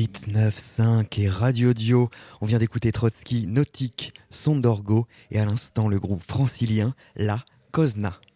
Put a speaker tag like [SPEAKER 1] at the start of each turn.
[SPEAKER 1] 88.9.5 et Radio Dio. On vient d'écouter Trotsky, Nautique, Son d'Orgo et à l'instant le groupe francilien La Cosna.